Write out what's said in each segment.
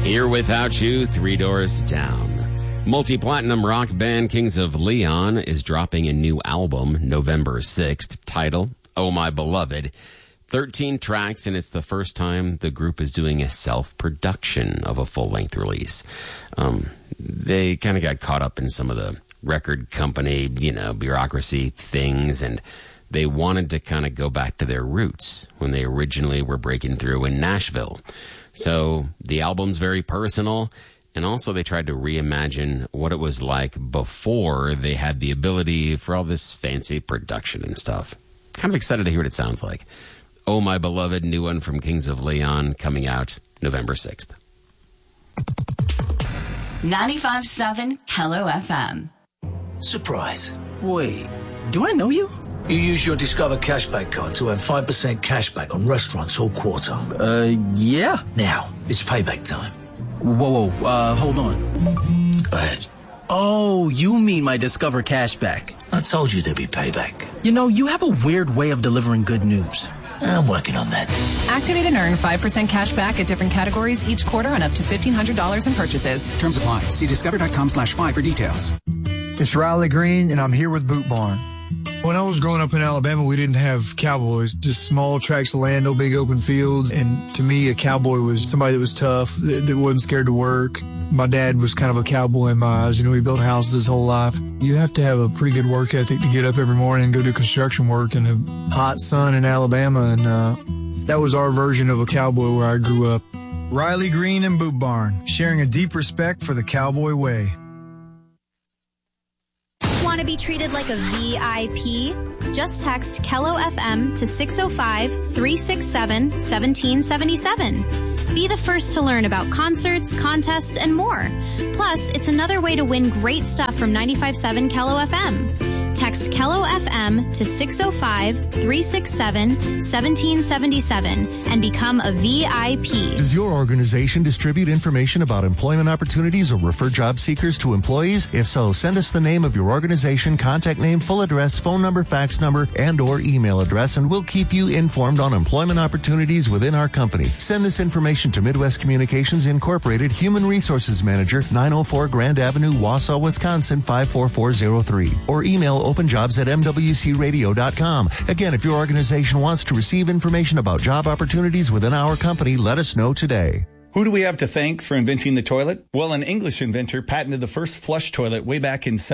Here Without You, Three Doors Down. Multi-platinum rock band Kings of Leon is dropping a new album November 6th. Title, Oh My Beloved. 13 tracks, and it's the first time the group is doing a self-production of a full-length release. They kind of got caught up in some of the record company, bureaucracy things, and they wanted to kind of go back to their roots when they originally were breaking through in Nashville. So the album's very personal, and also they tried to reimagine what it was like before they had the ability for all this fancy production and stuff. Kind of excited to hear what it sounds like. Oh My Beloved, new one from Kings of Leon, coming out November 6th. 95.7 Hello FM. Surprise. Wait, do I know you? You use your Discover Cashback card to earn 5% cashback on restaurants all quarter. Yeah. Now, it's payback time. Whoa, hold on. Go ahead. Oh, you mean my Discover Cashback. I told you there'd be payback. You have a weird way of delivering good news. I'm working on that. Activate and earn 5% cash back at different categories each quarter on up to $1,500 in purchases. Terms apply. See discover.com/5 for details. It's Riley Green, and I'm here with Boot Barn. When I was growing up in Alabama, we didn't have cowboys, just small tracts of land, no big open fields. And to me, a cowboy was somebody that was tough, that wasn't scared to work. My dad was kind of a cowboy in my eyes. He built houses his whole life. You have to have a pretty good work ethic to get up every morning and go do construction work in a hot sun in Alabama. And that was our version of a cowboy where I grew up. Riley Green and Boot Barn, sharing a deep respect for the cowboy way. Want to be treated like a VIP? Just text Kello FM to 605-367-1777. Be the first to learn about concerts, contests, and more. Plus, it's another way to win great stuff from 95.7 Kello FM. Text Kello FM to 605-367-1777 and become a VIP. Does your organization distribute information about employment opportunities or refer job seekers to employees? If so, send us the name of your organization, contact name, full address, phone number, fax number, and or email address, and we'll keep you informed on employment opportunities within our company. Send this information to Midwest Communications Incorporated, Human Resources Manager, 904 Grand Avenue, Wausau, Wisconsin, 54403, or email openjobs@mwcradio.com. Again, if your organization wants to receive information about job opportunities within our company, let us know today. Who do we have to thank for inventing the toilet? Well, an English inventor patented the first flush toilet way back in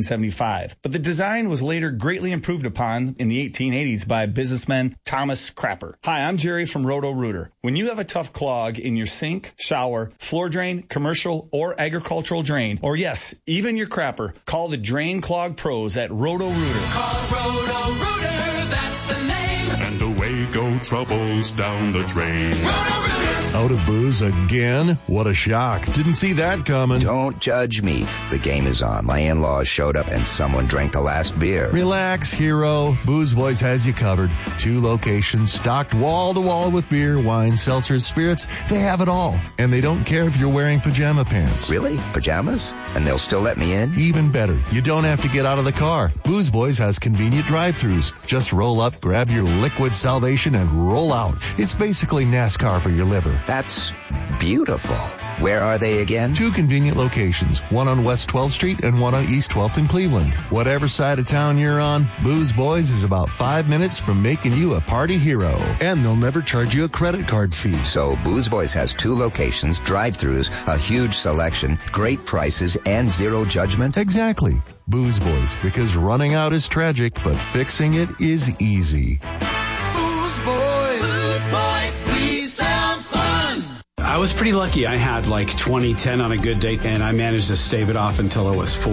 1775. But the design was later greatly improved upon in the 1880s by businessman Thomas Crapper. Hi, I'm Jerry from Roto-Rooter. When you have a tough clog in your sink, shower, floor drain, commercial, or agricultural drain, or yes, even your crapper, call the Drain Clog Pros at Roto-Rooter. Call Roto-Rooter, that's the name. And away go troubles down the drain. Roto-Rooter! Out of booze again? What a shock. Didn't see that coming. Don't judge me. The game is on. My in-laws showed up and someone drank the last beer. Relax, hero. Booze Boys has you covered. 2 locations, stocked wall to wall with beer, wine, seltzers, spirits. They have it all. And they don't care if you're wearing pajama pants. Really? Pajamas? And they'll still let me in? Even better. You don't have to get out of the car. Booze Boys has convenient drive-thrus. Just roll up, grab your liquid salvation, and roll out. It's basically NASCAR for your liver. That's beautiful. Where are they again? 2 convenient locations, one on West 12th Street and one on East 12th in Cleveland. Whatever side of town you're on, Booze Boys is about 5 minutes from making you a party hero. And they'll never charge you a credit card fee. So Booze Boys has 2 locations, drive-thrus, a huge selection, great prices, and zero judgment? Exactly. Booze Boys, because running out is tragic, but fixing it is easy. Booze Boys! Booze Boys, please sound fun! I was pretty lucky. I had like 2010 on a good day, and I managed to stave it off until I was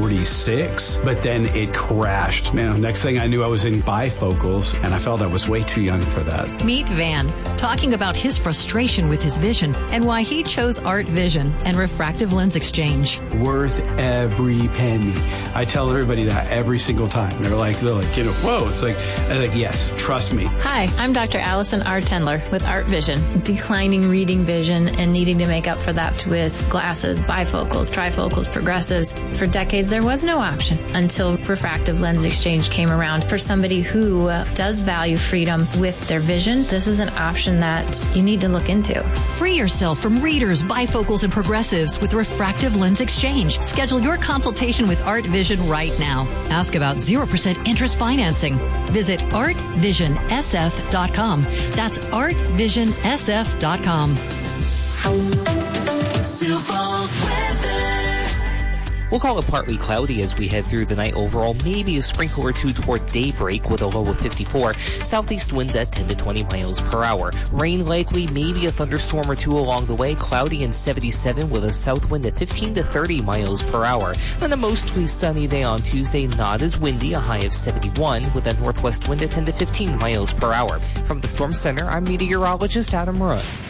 46, but then it crashed. Man, next thing I knew, I was in bifocals, and I felt I was way too young for that. Meet Van, talking about his frustration with his vision and why he chose Art Vision and refractive lens exchange. Worth every penny. I tell everybody that every single time. They're like, whoa. It's like, yes, trust me. Hi, I'm Dr. Allison R. Tendler with Art Vision. Declining reading vision and and needing to make up for that with glasses, bifocals, trifocals, progressives. For decades, there was no option until refractive lens exchange came around. For somebody who does value freedom with their vision, this is an option that you need to look into. Free yourself from readers, bifocals, and progressives with refractive lens exchange. Schedule your consultation with Art Vision right now. Ask about 0% interest financing. Visit artvisionsf.com. That's artvisionsf.com. Sioux Falls weather. We'll call it partly cloudy as we head through the night overall. Maybe a sprinkle or two toward daybreak with a low of 54. Southeast winds at 10 to 20 miles per hour. Rain likely, maybe a thunderstorm or two along the way. Cloudy and 77 with a south wind at 15 to 30 miles per hour. Then a mostly sunny day on Tuesday, not as windy, a high of 71 with a northwest wind at 10 to 15 miles per hour. From the Storm Center, I'm meteorologist Adam Rudd.